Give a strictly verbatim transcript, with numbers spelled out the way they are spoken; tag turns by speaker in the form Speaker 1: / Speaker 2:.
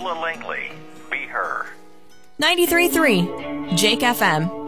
Speaker 1: Ella Langley, Be Her.
Speaker 2: ninety-three point three Jake F M.